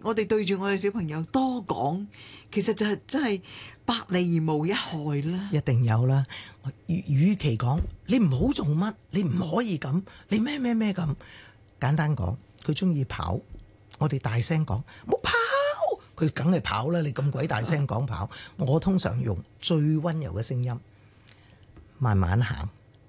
我哋對住我哋小朋友多講，其實就係真係百利而無一害啦。 一定有啦。與其講你唔好做乜，你唔可以咁，你咩咁，簡單講，佢中意跑，我哋大聲講冇跑，佢梗係跑啦。你咁鬼大聲講跑，我通常用最溫柔嘅聲音，慢慢行，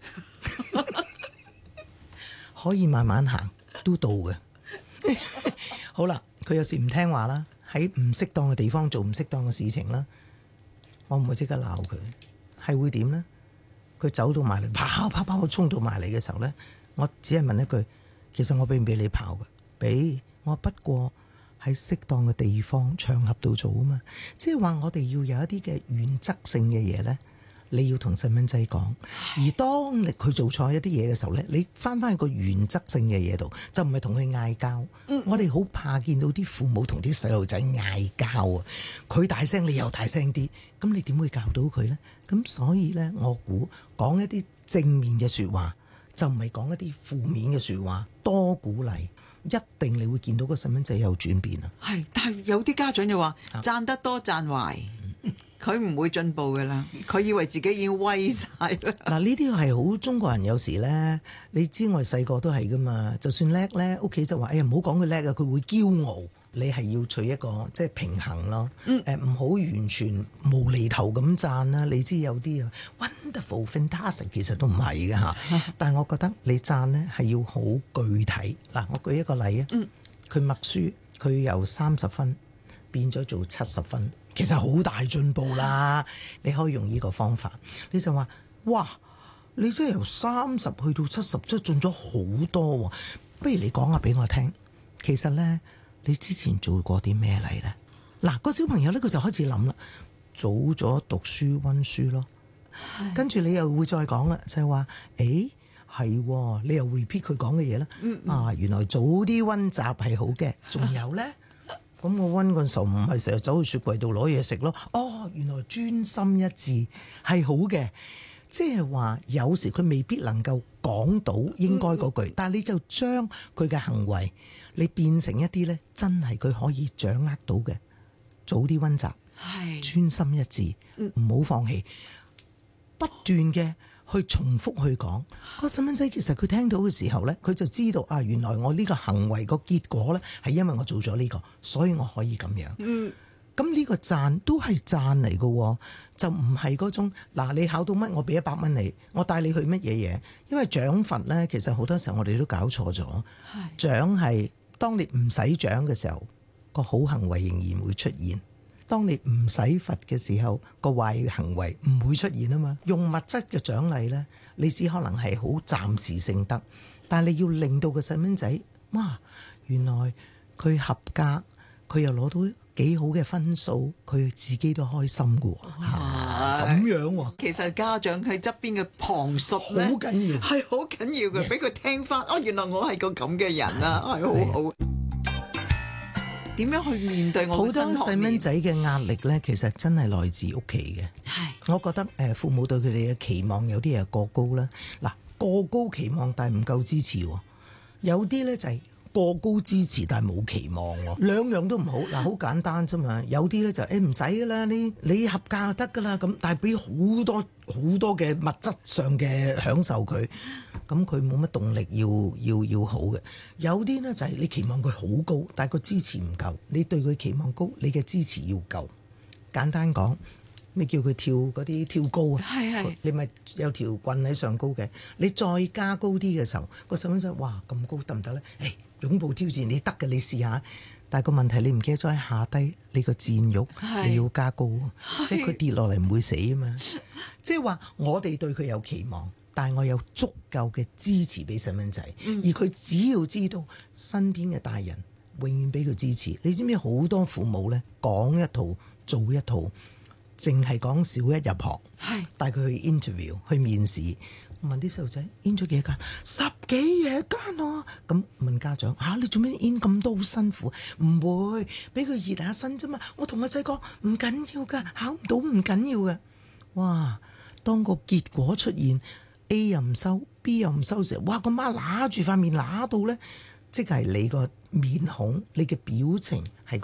可以慢慢行都到嘅。好啦，佢有時唔聽話啦，喺唔適當嘅地方做唔適當嘅事情啦，我唔會即刻鬧佢，係會點呢？佢走到埋嚟，跑衝到埋嚟嘅時候呢，我只係問一句，其實我俾唔俾你跑嘅？俾。我不過喺適當嘅地方場合度做啊嘛，即係話我哋要有一啲嘅原則性嘅嘢呢，你要同細蚊仔講。而當佢做錯一啲嘢嘅時候呢，你翻去個原則性嘅嘢度，就唔係同佢嗌交。我哋好怕見到啲父母同啲細路仔嗌交啊！佢大聲，你又大聲啲，咁你點會教到佢呢？咁所以呢，我估講一啲正面嘅説話，就唔係講一啲負面嘅説話，多鼓勵。一定你會見到個細蚊仔有轉變啊！ 係，但係有啲家長就話讚得多讚壞，佢唔會進步噶啦。佢以為自己已經威晒啦。 嗱，呢啲係好中國人，有時咧，你知我哋細個都係噶嘛。就算叻咧，屋企就話：哎呀，唔好講佢叻啊，佢會驕傲。你係要取一個即係平衡咯。唔好完全無厘頭咁讚啦。你知有啲啊 wonderful fantastic 其實都唔係嘅嚇。但係我覺得你讚咧係要好具體。嗱，我舉一個例啊。佢默書，佢由30分變咗做70分，其實好大進步啦。你可以用呢個方法，你就話：哇，你真係由30去到70，真係進咗好多喎。不如你講下俾我聽，其實咧。你之前做過啲咩嚟呢？嗱，個小朋友呢，佢就開始諗啦，早咗讀書溫書咯，跟住你又會再講啦，就係話，誒係，你又 repeat 佢講嘅嘢啦。原來早啲溫習係好嘅，仲有呢？咁我溫嗰陣時候唔係成日走去雪櫃度攞嘢食咯。原來專心一致係好嘅。即係話有時佢未必能夠講到應該嗰句，但係你就將佢嘅行為你變成一啲呢，真係佢可以掌握到嘅。早啲溫習，專心一致，唔好放棄，不斷嘅去重複去講。個細蚊仔其實佢聽到嘅時候呢，佢就知道原來我呢個行為個結果呢，係因為我做咗呢個，所以我可以咁樣。咁呢個讚都係讚嚟嘅，就唔係嗰種你考到乜我俾100蚊你，我帶你去乜嘢嘢。因為獎罰呢，其實好多時候我哋都搞錯咗。獎係當你唔使獎嘅時候，個好行為仍然會出現；當你唔使罰嘅時候，個壞行為唔會出現啊嘛。用物質嘅獎勵呢，你只可能係好暫時性得，但係你要令到個細蚊仔，哇，原來佢合格，佢又攞到幾好嘅分數，佢自己都開心嘅喎。咁樣喎。 其實家長喺側邊嘅旁述好緊要， 係好緊要嘅，俾佢聽翻。原來我係個咁嘅人啊，係好好。點樣去面對我嘅新學年？好多細蚊仔嘅壓力呢，其實真係來自屋企嘅。我覺得父母對佢哋嘅期望有啲嘢過高啦。過高期望但係唔夠支持喎。有啲呢就係過高支持但係冇期望喎，兩樣都唔好。好簡單啫嘛。有啲咧就唔使噶啦，你合格就得噶啦。咁但係俾好多嘅物質上嘅享受佢，咁佢冇乜動力要好嘅。有啲咧就係你期望佢好高，但係個支持唔夠。你對佢期望高，你嘅支持要夠。簡單講，你叫佢跳嗰啲跳高啊，你咪有條棍喺上高嘅，你再加高啲嘅時候，個細蚊仔哇咁高得唔得咧？擁抱挑戰你得嘅，你試下。但係個問題你唔記得咗喺下低，你個箭肉你要加高，即係佢跌落嚟唔會死啊嘛。即係話我哋對佢有期望，但係我有足夠嘅支持俾細蚊仔，而佢只要知道身邊嘅大人永遠俾佢支持。你知唔知好多父母呢，講一套做一套，淨係講小一入學，帶佢去 interview 去面試。問啲細路仔 in 咗幾多間？10幾嘢間咯。咁問家長你做咩 in 咁多？好辛苦。唔會俾佢熱下身啫嘛。我同個仔講唔緊要㗎，考唔到唔緊要嘅。哇！當個結果出現 A 又唔收 B 又唔收時，哇！個媽揦住塊面揦到咧，即係你個面孔你嘅表情係